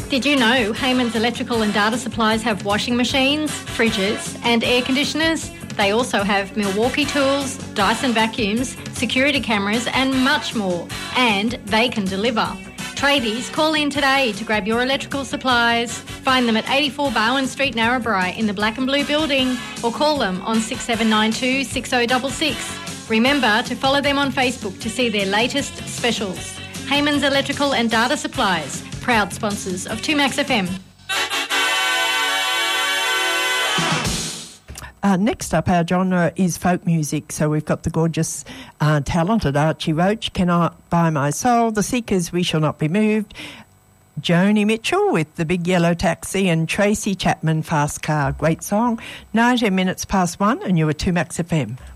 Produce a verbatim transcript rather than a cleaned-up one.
Did you know Heyman's Electrical and Data Supplies have washing machines, fridges and air conditioners? They also have Milwaukee tools, Dyson vacuums, security cameras and much more. And they can deliver. Tradies, call in today to grab your electrical supplies. Find them at eighty-four Bowen Street, Narrabri in the Black and Blue building or call them on six seven nine two, six oh six six. Remember to follow them on Facebook to see their latest specials. Heyman's Electrical and Data Supplies, proud sponsors of two Max F M. Uh, next up, our genre is folk music. So we've got the gorgeous, uh, talented Archie Roach, Cannot Buy My Soul, The Seekers, We Shall Not Be Moved, Joni Mitchell with The Big Yellow Taxi, and Tracy Chapman, Fast Car. Great song. nineteen minutes past one, and you're at two Max F M.